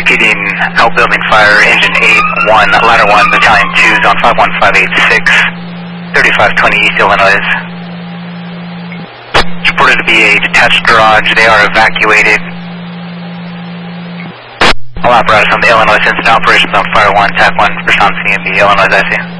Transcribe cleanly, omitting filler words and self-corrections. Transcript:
executing outbuilding fire, engine 8-1, ladder 1, battalion 2, zone 51586, 3520 East Illinois. It's reported to be a detached garage. They are evacuated. All apparatus on the Illinois Incident Operations on Fire 1, TAC 1, response CMB, Illinois IC.